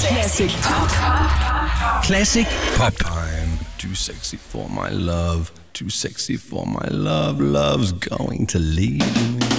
Classic Pop. Classic Pop. I'm too sexy for my love. Too sexy for my love. Love's going to leave me.